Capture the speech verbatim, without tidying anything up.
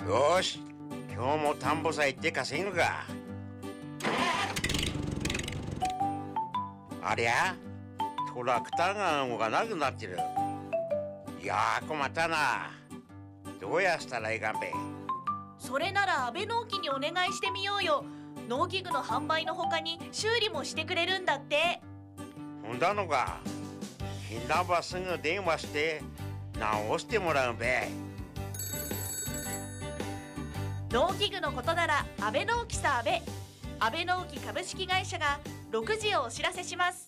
よし、今日も田んぼさ行って稼ぐか。ありゃ、トラクターが動かなくなってる。いやー困ったな。どうやしたらいいかんべ。 それなら安倍農機にお願いしてみようよ。農機具の販売のほかに修理もしてくれるんだって。 ほんだのか。ひんなばすぐ電話して直してもらうべ。 農機具のことなら安倍農機さ安倍安倍農機株式会社がろくじをお知らせします。